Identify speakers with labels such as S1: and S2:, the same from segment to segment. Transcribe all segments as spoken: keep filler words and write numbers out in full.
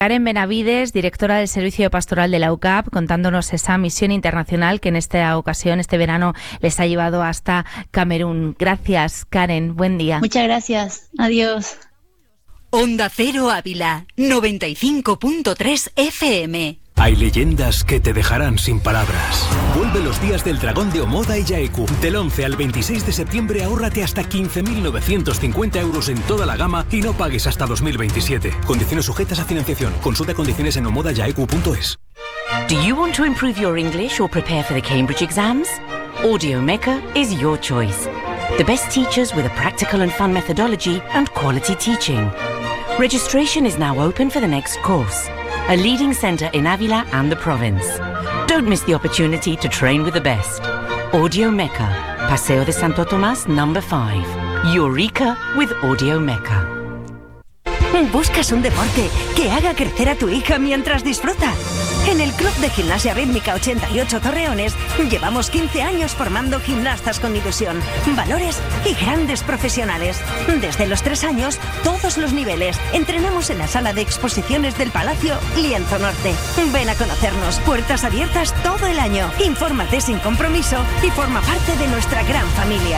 S1: Karen Benavides, directora del Servicio Pastoral de la U C A P, contándonos esa misión internacional que en esta ocasión, este verano, les ha llevado hasta Camerún. Gracias, Karen. Buen día.
S2: Muchas gracias. Adiós.
S3: Onda Cero Ávila, noventa y cinco punto tres F M.
S4: Hay leyendas que te dejarán sin palabras. Vuelve los días del dragón de Omoda y Yaeku. Del once al veintiséis de septiembre ahórrate hasta quince mil novecientos cincuenta euros en toda la gama y no pagues hasta dos mil veintisiete. Condiciones sujetas a financiación. Consulta condiciones en omoda yaeku punto es.
S5: Do you want to improve your English or prepare for the Cambridge exams? Audio Mecca is your choice. The best teachers with a practical and fun methodology and quality teaching. Registration is now open for the next course. A leading centre in Ávila and the province. Don't miss the opportunity to train with the best. Audio Mecca, Paseo de Santo Tomás, number five. Eureka with Audio Mecca.
S6: ¿Buscas un deporte que haga crecer a tu hija mientras disfruta? En el Club de Gimnasia Rítmica ochenta y ocho Torreones llevamos quince años formando gimnastas con ilusión, valores y grandes profesionales. Desde los tres años, todos los niveles. Entrenamos en la sala de exposiciones del Palacio Lienzo Norte. Ven a conocernos, puertas abiertas todo el año. Infórmate sin compromiso y forma parte de nuestra gran familia.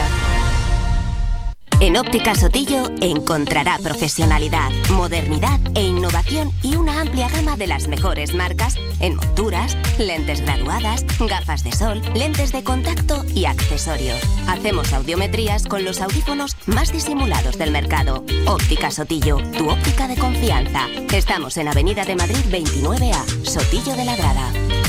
S7: En Óptica Sotillo encontrará profesionalidad, modernidad e innovación y una amplia gama de las mejores marcas en monturas, lentes graduadas, gafas de sol, lentes de contacto y accesorios. Hacemos audiometrías con los audífonos más disimulados del mercado. Óptica Sotillo, tu óptica de confianza. Estamos en Avenida de Madrid veintinueve A, Sotillo de la Grada.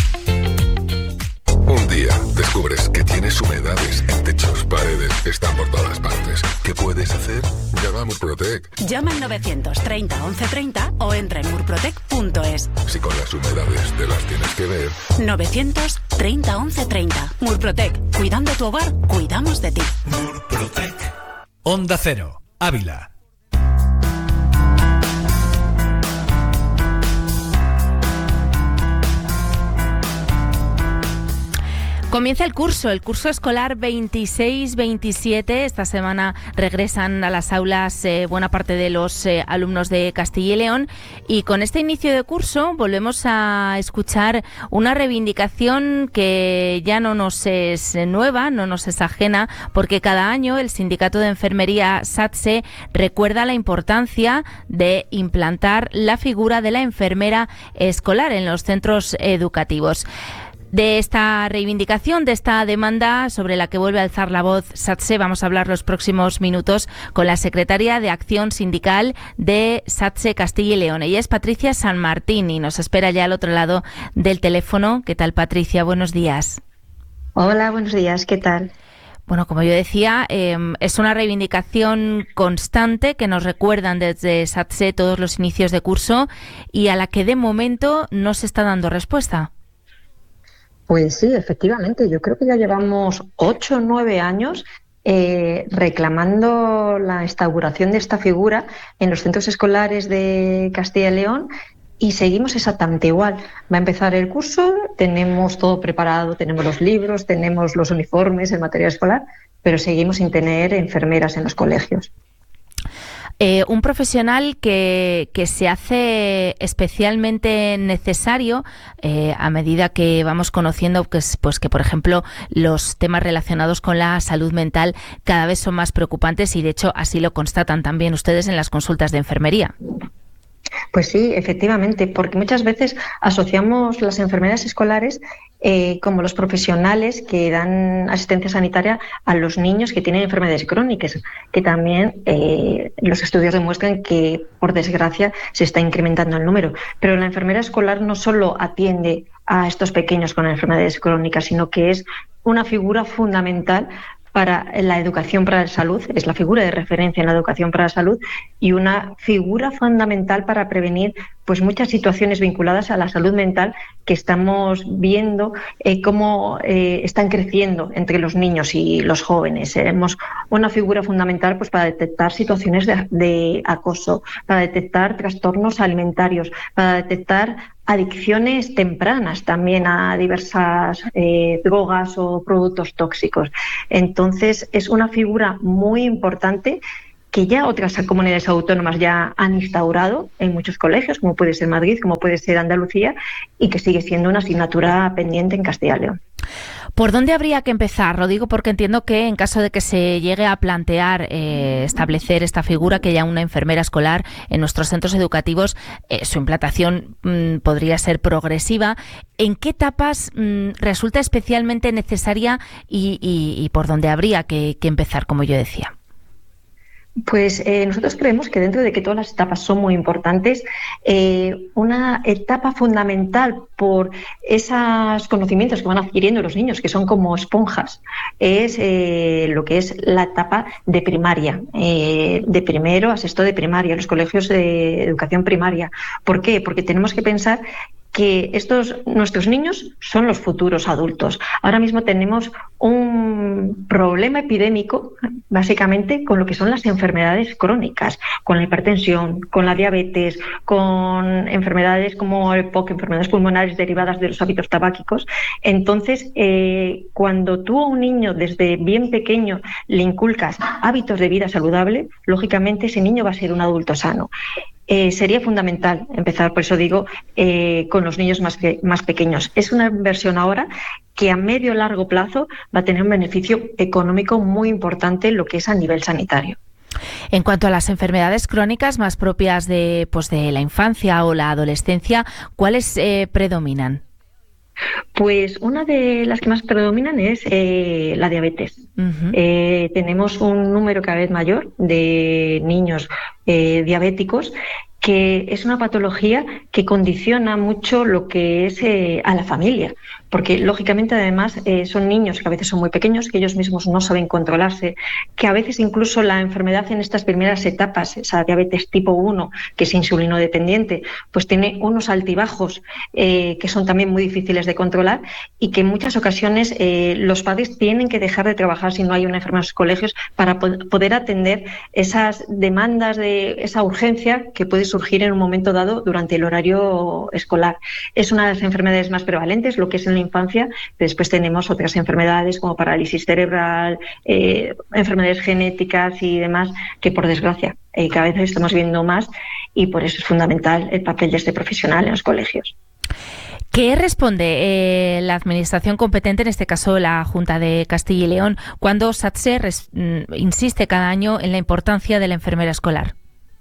S8: Un día descubres que tienes humedades en techos, paredes, están por todas partes. ¿Qué puedes hacer? Llama a Murprotec.
S6: Llama al novecientos treinta once treinta o entra en murprotec punto es.
S8: Si con las humedades te las tienes que ver.
S6: novecientos treinta once treinta. Murprotec. Cuidando tu hogar, cuidamos de ti.
S9: Murprotec. Onda Cero, Ávila.
S1: Comienza el curso, el curso escolar veintiséis veintisiete. Esta semana regresan a las aulas eh, buena parte de los eh, alumnos de Castilla y León. Y con este inicio de curso volvemos a escuchar una reivindicación que ya no nos es nueva, no nos es ajena, porque cada año el Sindicato de Enfermería SATSE recuerda la importancia de implantar la figura de la enfermera escolar en los centros educativos. De esta reivindicación, de esta demanda sobre la que vuelve a alzar la voz SATSE, vamos a hablar los próximos minutos con la secretaria de Acción Sindical de SATSE Castilla y León. Ella es Patricia San Martín y nos espera ya al otro lado del teléfono. ¿Qué tal, Patricia? Buenos días.
S10: Hola, buenos días. ¿Qué tal?
S1: Bueno, como yo decía, eh, es una reivindicación constante que nos recuerdan desde SATSE todos los inicios de curso y a la que de momento no se está dando respuesta.
S10: Pues sí, efectivamente. Yo creo que ya llevamos ocho o nueve años eh, reclamando la instauración de esta figura en los centros escolares de Castilla y León y seguimos exactamente igual. Va a empezar el curso, tenemos todo preparado, tenemos los libros, tenemos los uniformes, el material escolar, pero seguimos sin tener enfermeras en los colegios.
S1: Eh, un profesional que, que se hace especialmente necesario eh, a medida que vamos conociendo que, pues, que, por ejemplo, los temas relacionados con la salud mental cada vez son más preocupantes y, de hecho, así lo constatan también ustedes en las consultas de enfermería.
S10: Pues sí, efectivamente, porque muchas veces asociamos las enfermeras escolares eh, como los profesionales que dan asistencia sanitaria a los niños que tienen enfermedades crónicas, que también eh, los estudios demuestran que, por desgracia, se está incrementando el número. Pero la enfermera escolar no solo atiende a estos pequeños con enfermedades crónicas, sino que es una figura fundamental para la educación para la salud, es la figura de referencia en la educación para la salud y una figura fundamental para prevenir pues muchas situaciones vinculadas a la salud mental que estamos viendo eh, cómo eh, están creciendo entre los niños y los jóvenes. Seremos una figura fundamental pues para detectar situaciones de, de acoso, para detectar trastornos alimentarios, para detectar adicciones tempranas también a diversas eh, drogas o productos tóxicos. Entonces, es una figura muy importante que ya otras comunidades autónomas ya han instaurado en muchos colegios, como puede ser Madrid, como puede ser Andalucía, y que sigue siendo una asignatura pendiente en Castilla y León.
S1: ¿Por dónde habría que empezar? Lo digo porque entiendo que en caso de que se llegue a plantear eh, establecer esta figura, que haya una enfermera escolar en nuestros centros educativos, eh, su implantación mmm, podría ser progresiva. ¿En qué etapas mmm, resulta especialmente necesaria y, y, y por dónde habría que, que empezar, como yo decía?
S10: Pues eh, nosotros creemos que dentro de que todas las etapas son muy importantes, eh, una etapa fundamental por esos conocimientos que van adquiriendo los niños, que son como esponjas, es eh, lo que es la etapa de primaria, eh, de primero a sexto de primaria, los colegios de educación primaria. ¿Por qué? Porque tenemos que pensar que estos nuestros niños son los futuros adultos. Ahora mismo tenemos un problema epidémico, básicamente, con lo que son las enfermedades crónicas, con la hipertensión, con la diabetes, con enfermedades como el P O C, enfermedades pulmonares derivadas de los hábitos tabáquicos. Entonces, eh, cuando tú a un niño desde bien pequeño le inculcas hábitos de vida saludable, lógicamente ese niño va a ser un adulto sano. Eh, sería fundamental empezar, por eso digo, eh, con los niños más, que, más pequeños. Es una inversión ahora que a medio y largo plazo va a tener un beneficio económico muy importante en lo que es a nivel sanitario.
S1: En cuanto a las enfermedades crónicas más propias de, pues de la infancia o la adolescencia, ¿cuáles eh, predominan?
S10: Pues una de las que más predominan es eh, la diabetes. Uh-huh. Eh, tenemos un número cada vez mayor de niños eh, diabéticos, que es una patología que condiciona mucho lo que es eh, a la familia, porque lógicamente además eh, son niños que a veces son muy pequeños, que ellos mismos no saben controlarse, que a veces incluso la enfermedad en estas primeras etapas, esa diabetes tipo uno, que es insulino dependiente, pues tiene unos altibajos eh, que son también muy difíciles de controlar y que en muchas ocasiones eh, los padres tienen que dejar de trabajar si no hay una enfermera en los colegios para po- poder atender esas demandas de esa urgencia que puede surgir en un momento dado durante el horario escolar. Es una de las enfermedades más prevalentes, lo que es en la infancia. Después tenemos otras enfermedades como parálisis cerebral, eh, enfermedades genéticas y demás, que por desgracia eh, cada vez estamos viendo más, y por eso es fundamental el papel de este profesional en los colegios.
S1: ¿Qué responde eh, la administración competente, en este caso la Junta de Castilla y León, cuando SATSE res, mm, insiste cada año en la importancia de la enfermera escolar?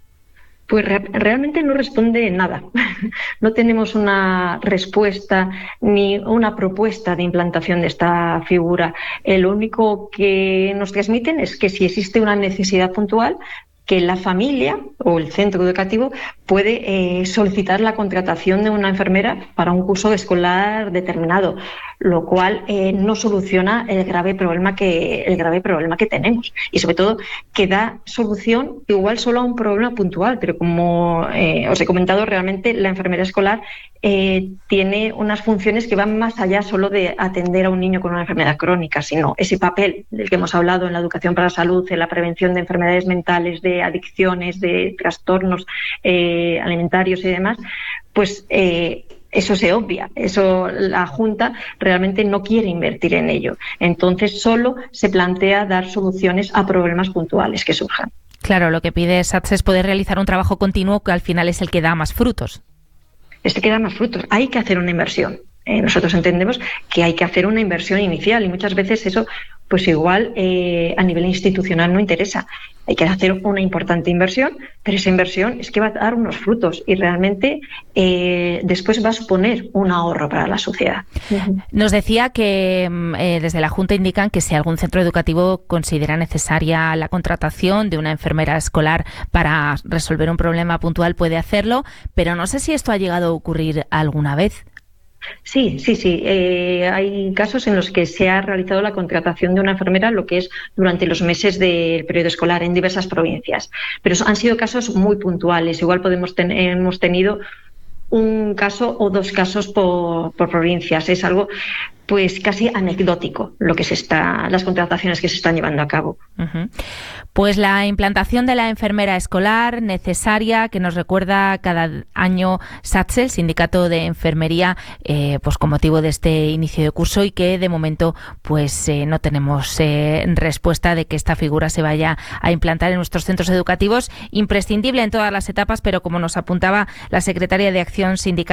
S10: Pues re- realmente no responde nada. No tenemos una respuesta ni una propuesta de implantación de esta figura. Eh, lo único que nos transmiten es que si existe una necesidad puntual, que la familia o el centro educativo puede eh, solicitar la contratación de una enfermera para un curso escolar determinado, lo cual eh, no soluciona el grave problema que el grave problema que tenemos, y sobre todo que da solución igual solo a un problema puntual, pero como eh, os he comentado, realmente la enfermera escolar eh, tiene unas funciones que van más allá solo de atender a un niño con una enfermedad crónica, sino ese papel del que hemos hablado en la educación para la salud, en la prevención de enfermedades mentales, de adicciones, de trastornos eh, alimentarios y demás, pues eh, eso se obvia, eso la Junta realmente no quiere invertir en ello. Entonces solo se plantea dar soluciones a problemas puntuales que surjan.
S1: Claro, lo que pide SATSE es poder realizar un trabajo continuo que al final es el que da más frutos.
S10: Este que da más frutos. Hay que hacer una inversión. Eh, nosotros entendemos que hay que hacer una inversión inicial y muchas veces eso pues igual eh, a nivel institucional no interesa. Hay que hacer una importante inversión, pero esa inversión es que va a dar unos frutos y realmente eh, después va a suponer un ahorro para la sociedad.
S1: Nos decía que eh, desde la Junta indican que si algún centro educativo considera necesaria la contratación de una enfermera escolar para resolver un problema puntual puede hacerlo, pero no sé si esto ha llegado a ocurrir alguna vez.
S10: Sí, sí, sí. Eh, hay casos en los que se ha realizado la contratación de una enfermera, lo que es durante los meses del periodo escolar en diversas provincias. Pero han sido casos muy puntuales. Igual podemos ten- hemos tenido un caso o dos casos por, por provincias. Es algo pues casi anecdótico lo que se está, las contrataciones que se están llevando a cabo.
S1: Uh-huh. Pues la implantación de la enfermera escolar necesaria, que nos recuerda cada año SATSE, el Sindicato de Enfermería, eh, pues con motivo de este inicio de curso, y que de momento pues eh, no tenemos eh, respuesta de que esta figura se vaya a implantar en nuestros centros educativos. Imprescindible en todas las etapas, pero como nos apuntaba la secretaria de Acción Sindical